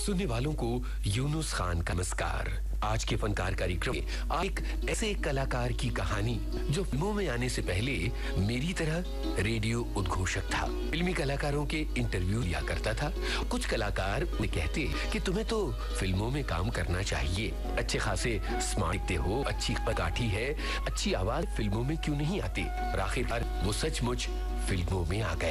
सुनने वालों को यूनुस खान का नमस्कार। आज के फनकार कार्यक्रम में एक ऐसे कलाकार की कहानी जो फिल्मों में आने से पहले मेरी तरह रेडियो उद्घोषक था। फिल्मी कलाकारों के इंटरव्यू लिया करता था। कुछ कलाकार उन्हें कहते कि तुम्हें तो फिल्मों में काम करना चाहिए, अच्छे खासे स्मार्ट दिखते हो, अच्छी पकाठी है, अच्छी आवाज फिल्मों में क्यों नहीं आती। और आखिरकार वो सचमुच फिल्मों में आ गया।